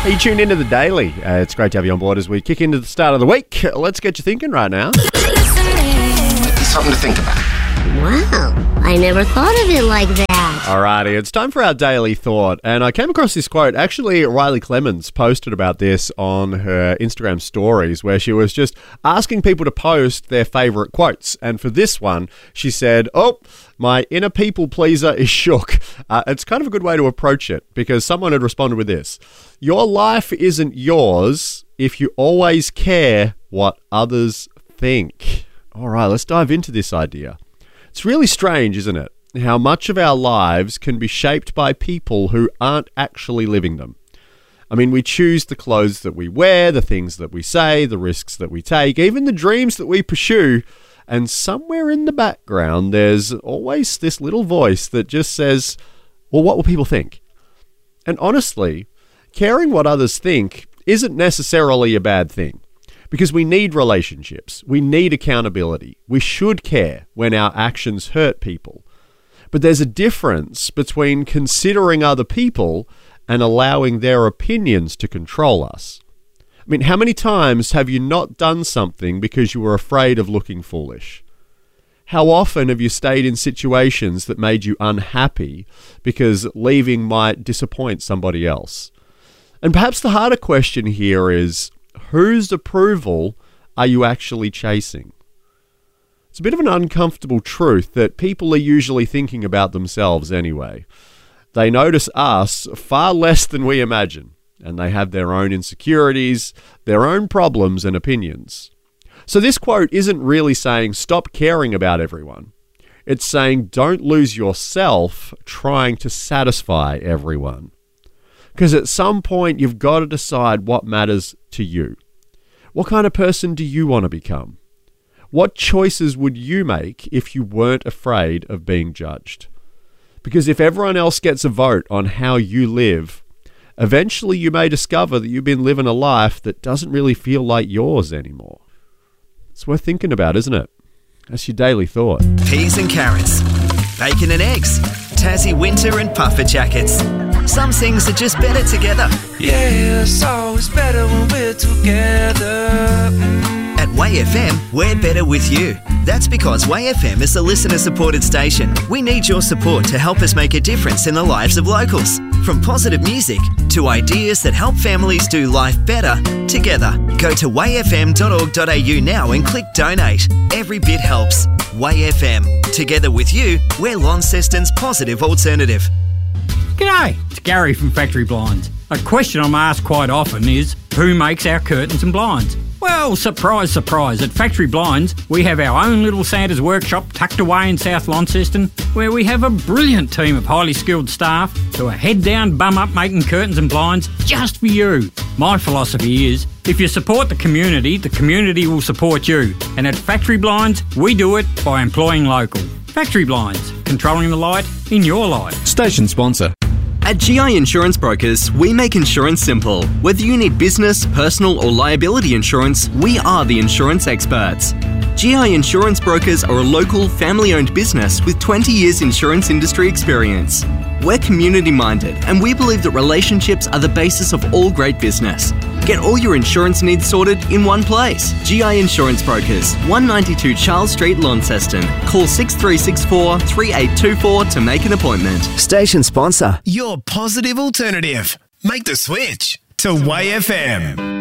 Are you tuned into the Daily? It's great to have you on board as we kick into the start of the week. Let's get you thinking right now. Something to think about. Wow, I never thought of it like that. Alrighty, it's time for our Daily Thought. And I came across this quote. Actually, Riley Clemens posted about this on her Instagram stories, where she was just asking people to post their favourite quotes. And for this one, she said, my inner people pleaser is shook. It's kind of a good way to approach it, because someone had responded with this. Your life isn't yours if you always care what others think. All right, let's dive into this idea. It's really strange, isn't it? How much of our lives can be shaped by people who aren't actually living them. I mean, we choose the clothes that we wear, the things that we say, the risks that we take, even the dreams that we pursue. And somewhere in the background, there's always this little voice that just says, well, what will people think? And honestly, caring what others think isn't necessarily a bad thing. Because we need relationships. We need accountability. We should care when our actions hurt people. But there's a difference between considering other people and allowing their opinions to control us. I mean, how many times have you not done something because you were afraid of looking foolish? How often have you stayed in situations that made you unhappy because leaving might disappoint somebody else? And perhaps the harder question here is, whose approval are you actually chasing? It's a bit of an uncomfortable truth that people are usually thinking about themselves anyway. They notice us far less than we imagine, and they have their own insecurities, their own problems and opinions. So this quote isn't really saying stop caring about everyone. It's saying don't lose yourself trying to satisfy everyone. Because at some point, you've got to decide what matters to you. What kind of person do you want to become? What choices would you make if you weren't afraid of being judged? Because if everyone else gets a vote on how you live, eventually you may discover that you've been living a life that doesn't really feel like yours anymore. It's worth thinking about, isn't it? That's your Daily Thought. Peas and carrots, bacon and eggs, Tassie winter and puffer jackets. Some things are just better together. Yeah, it's always better when we're together. At Way FM, we're better with you. That's because Way FM is a listener-supported station. We need your support to help us make a difference in the lives of locals. From positive music to ideas that help families do life better together. Go to wayfm.org.au now and click donate. Every bit helps. Way FM. Together with you, we're Launceston's positive alternative. G'day, it's Gary from Factory Blinds. A question I'm asked quite often is, who makes our curtains and blinds? Well, surprise, surprise, at Factory Blinds, we have our own little Santa's workshop tucked away in South Launceston, where we have a brilliant team of highly skilled staff who are head down, bum up making curtains and blinds just for you. My philosophy is, if you support the community will support you. And at Factory Blinds, we do it by employing local. Factory Blinds, controlling the light in your life. Station sponsor. At GI Insurance Brokers, we make insurance simple. Whether you need business, personal or liability insurance, we are the insurance experts. GI Insurance Brokers are a local, family-owned business with 20 years insurance industry experience. We're community-minded and we believe that relationships are the basis of all great business. Get all your insurance needs sorted in one place. GI Insurance Brokers, 192 Charles Street, Launceston. Call 6364 3824 to make an appointment. Station sponsor. Your positive alternative. Make the switch to Way FM.